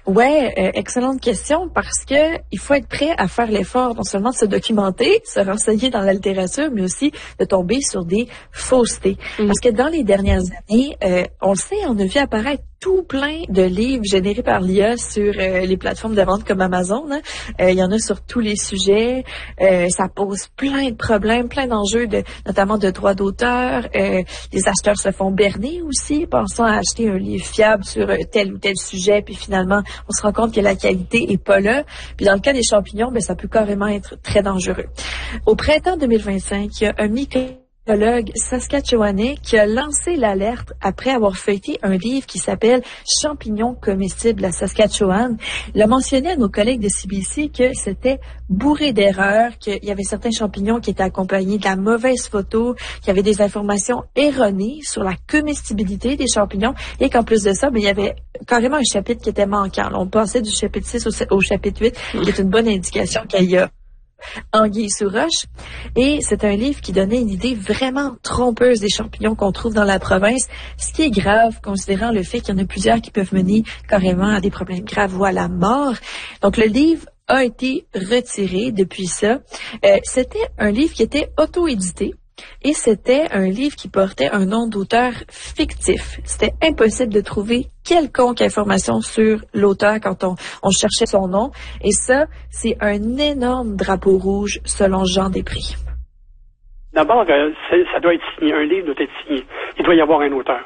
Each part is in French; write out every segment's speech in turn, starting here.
Ouais, excellente question parce que il faut être prêt à faire l'effort non seulement de se documenter, se renseigner dans la littérature, mais aussi de tomber sur des faussetés. Parce que dans les dernières années, on le sait, on a vu apparaître tout plein de livres générés par l'IA sur les plateformes de vente comme Amazon. Hein. Il y en a sur tous les sujets. Ça pose plein de problèmes, plein d'enjeux, notamment de droits d'auteur. Les acheteurs se font berner aussi, pensant à acheter un livre fiable sur tel ou tel sujet, puis finalement, on se rend compte que la qualité est pas là. Puis dans le cas des champignons, ça peut carrément être très dangereux. Au printemps 2025, il y a un mycologue saskatchewanais qui a lancé l'alerte après avoir feuilleté un livre qui s'appelle Champignons comestibles à Saskatchewan. Il a mentionné à nos collègues de CBC que c'était bourré d'erreurs, qu'il y avait certains champignons qui étaient accompagnés de la mauvaise photo, qu'il y avait des informations erronées sur la comestibilité des champignons et qu'en plus de ça, il y avait carrément un chapitre qui était manquant. On passait du chapitre 6 au chapitre 8, qui est une bonne indication qu'il y a anguille sous roche. Et c'est un livre qui donnait une idée vraiment trompeuse des champignons qu'on trouve dans la province, ce qui est grave considérant le fait qu'il y en a plusieurs qui peuvent mener carrément à des problèmes graves ou à la mort. Donc le livre a été retiré depuis ça. C'était un livre qui était auto-édité. Et c'était un livre qui portait un nom d'auteur fictif. C'était impossible de trouver quelconque information sur l'auteur quand on cherchait son nom. Et ça, c'est un énorme drapeau rouge selon Jean Després. D'abord, ça doit être signé. Un livre doit être signé. Il doit y avoir un auteur.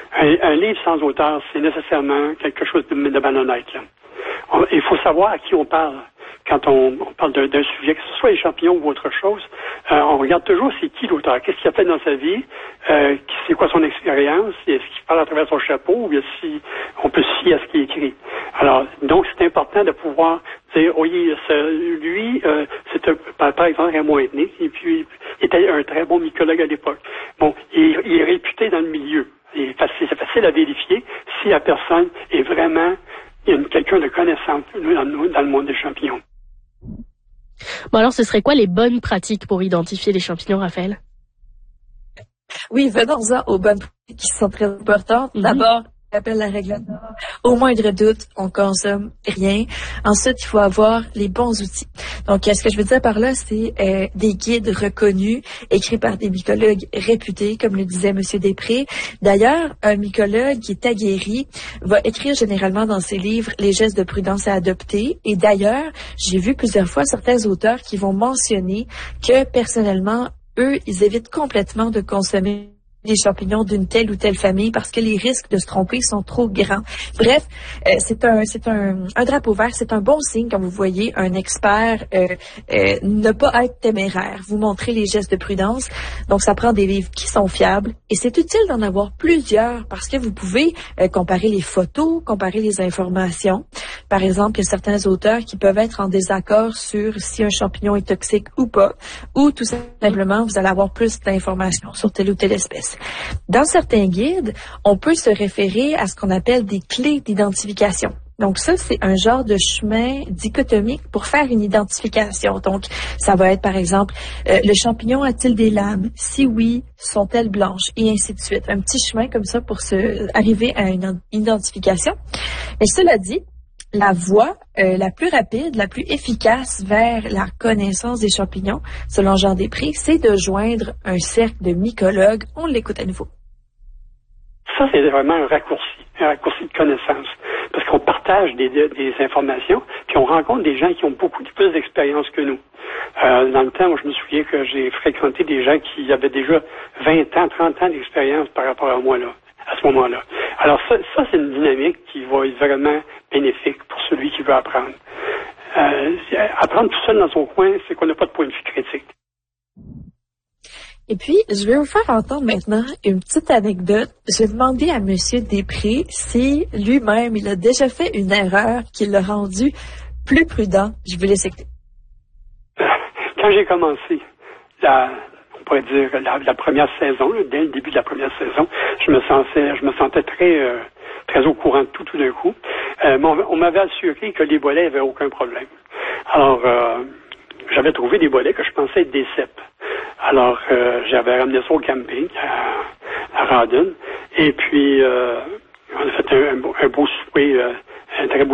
Un livre sans auteur, c'est nécessairement quelque chose de malhonnête. Là. Il faut savoir à qui on parle. Quand on parle d'un sujet, que ce soit les champignons ou autre chose, on regarde toujours c'est qui l'auteur, qu'est-ce qu'il a fait dans sa vie, c'est quoi son expérience, est-ce qu'il parle à travers son chapeau ou bien si on peut se fier à ce qu'il écrit. Alors, donc c'est important de pouvoir dire, oui, lui, c'est par exemple Raymond Etnick, et puis il était un très bon mycologue à l'époque. Bon, il est réputé dans le milieu. C'est facile à vérifier si la personne est vraiment quelqu'un de connaissant dans le monde des champignons. Bon, alors, ce serait quoi les bonnes pratiques pour identifier les champignons, Raphaël? Oui, venons-en aux bonnes pratiques qui sont très importantes. D'abord, rappelle la règle d'or. Au moindre doute, on consomme rien. Ensuite, il faut avoir les bons outils. Donc, ce que je veux dire par là, c'est des guides reconnus, écrits par des mycologues réputés, comme le disait M. Després. D'ailleurs, un mycologue qui est aguerri va écrire généralement dans ses livres les gestes de prudence à adopter. Et d'ailleurs, j'ai vu plusieurs fois certains auteurs qui vont mentionner que, personnellement, eux, ils évitent complètement de consommer des champignons d'une telle ou telle famille parce que les risques de se tromper sont trop grands. Bref, c'est un drapeau vert, c'est un bon signe quand vous voyez un expert ne pas être téméraire, vous montrer les gestes de prudence. Donc, ça prend des livres qui sont fiables et c'est utile d'en avoir plusieurs parce que vous pouvez comparer les photos, comparer les informations. Par exemple, il y a certains auteurs qui peuvent être en désaccord sur si un champignon est toxique ou pas, ou tout simplement, vous allez avoir plus d'informations sur telle ou telle espèce. Dans certains guides, on peut se référer à ce qu'on appelle des clés d'identification. Donc ça, c'est un genre de chemin dichotomique pour faire une identification. Donc, ça va être, par exemple, le champignon a-t-il des lames? Si oui, sont-elles blanches? Et ainsi de suite. Un petit chemin comme ça pour arriver à une identification. Mais cela dit, la voie la plus rapide, la plus efficace vers la connaissance des champignons, selon Jean Després, c'est de joindre un cercle de mycologues. On l'écoute à nouveau. Ça, c'est vraiment un raccourci de connaissance. Parce qu'on partage des informations, puis on rencontre des gens qui ont beaucoup plus d'expérience que nous. Dans le temps, moi, je me souviens que j'ai fréquenté des gens qui avaient déjà 20 ans, 30 ans d'expérience par rapport à moi, là, à ce moment-là. Alors ça c'est une dynamique qui va être vraiment bénéfique pour celui qui veut apprendre. Apprendre tout seul dans son coin, c'est qu'on n'a pas de point de vue critique. Et puis, je vais vous faire entendre maintenant une petite anecdote. J'ai demandé à M. Després si lui-même, il a déjà fait une erreur qui l'a rendu plus prudent. Je vous laisse écouter. Quand j'ai commencé on pourrait dire la première saison, dès le début de la première saison, je me sentais très au courant de tout d'un coup. On m'avait assuré que les bolets n'avaient aucun problème. Alors, j'avais trouvé des bolets que je pensais être des cèpes. Alors, j'avais ramené ça au camping à Rawdon. Et puis, on a fait un beau souper, un très beau